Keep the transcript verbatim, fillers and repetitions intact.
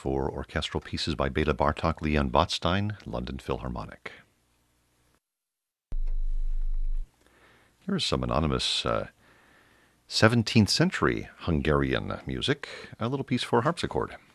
for orchestral pieces by Bela Bartok, Leon Botstein, London Philharmonic. Here's some anonymous uh, seventeenth century Hungarian music, a little piece for harpsichord.